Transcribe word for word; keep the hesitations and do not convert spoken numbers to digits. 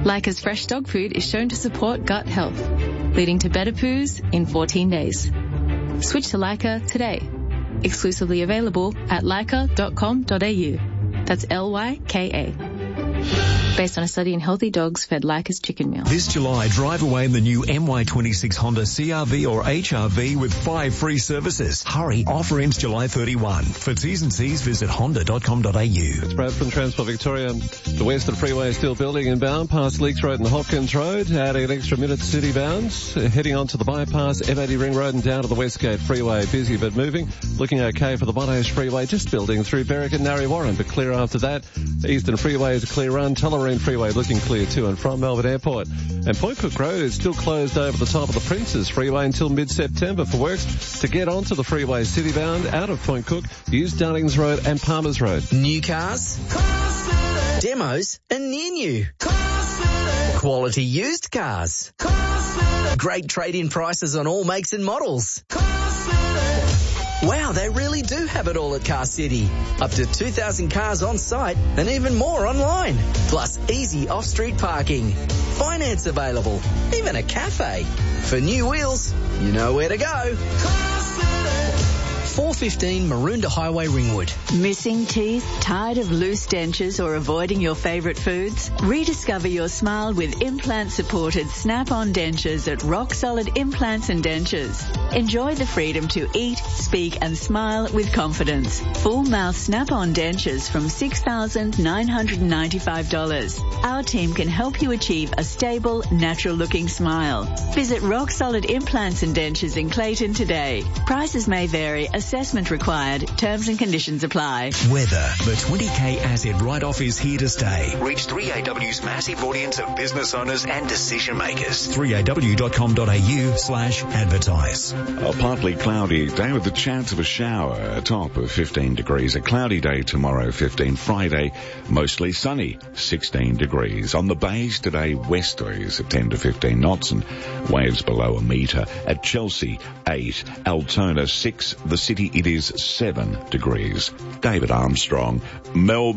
Leica's fresh dog food is shown to support gut health, leading to better poos in fourteen days. Switch to Leica today. Exclusively available at leica dot com dot a u. That's L Y K A. Based on a study in healthy dogs fed Leica's chicken meal. This July, drive away in the new M Y twenty-six Honda C R V or H R V with five free services. Hurry, offer ends July thirty-first. For T's and C's, visit honda dot com dot a u. It's Brad from Transport Victoria. The Western Freeway is still building inbound past Leaks Road and Hopkins Road, adding an extra minute to city bounds. Uh, heading on to the bypass, M eighty Ring Road and down to the Westgate Freeway. Busy but moving. Looking okay for the Monash Freeway, just building through Berwick and Narre Warren, but clear after that. The Eastern Freeway is a clear run. Tullamarine Freeway looking clear to and from Melbourne Airport. And Point Cook Road is still closed over the top of the Princes Freeway until mid-September for works. To get onto the freeway citybound out of Point Cook, use Dunnings Road and Palmers Road. New cars, demos and near new. Quality used cars. Great trade-in prices on all makes and models. Wow, they really do have it all at Car City. Up to two thousand cars on site and even more online. Plus easy off-street parking. Finance available. Even a cafe. For new wheels, you know where to go. four fifteen Maroondah Highway, Ringwood. Missing teeth? Tired of loose dentures or avoiding your favourite foods? Rediscover your smile with implant-supported Snap-on dentures at Rock Solid Implants and Dentures. Enjoy the freedom to eat, speak and smile with confidence. Full mouth Snap-on dentures from six thousand nine hundred ninety-five dollars. Our team can help you achieve a stable, natural-looking smile. Visit Rock Solid Implants and Dentures in Clayton today. Prices may vary. Assessment required. Terms and conditions apply. Weather. The twenty K asset write-off is here to stay. Reach three A W's massive audience of business owners and decision makers. three A W dot com dot a u slash advertise. A partly cloudy day with the chance of a shower, a top of fifteen degrees. A cloudy day tomorrow, fifteen. Friday, mostly sunny, sixteen degrees. On the bays today, westerlies of ten to fifteen knots and waves below a metre. At Chelsea, eight. Altona, six. The city, it is seven degrees. David Armstrong, Melbourne.